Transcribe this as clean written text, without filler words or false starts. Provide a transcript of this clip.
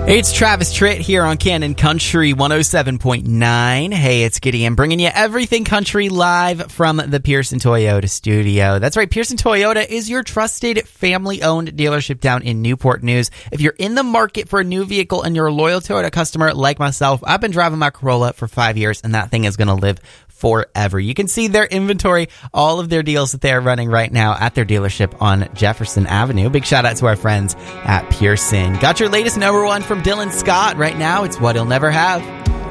Hey, it's Travis Tritt here on Cannon Country 107.9. Hey, it's Gideon bringing you everything country live from the Pearson Toyota studio. That's right, Pearson Toyota is your trusted family-owned dealership down in Newport News. If you're in the market for a new vehicle and you're a loyal Toyota customer like myself, I've been driving my Corolla for 5 years, and that thing is going to live forever. You can see their inventory, all of their deals that they're running right now at their dealership on Jefferson Avenue. Big shout out to our friends at Pearson. Got your latest number one from Dylan Scott right now. It's What He'll Never Have.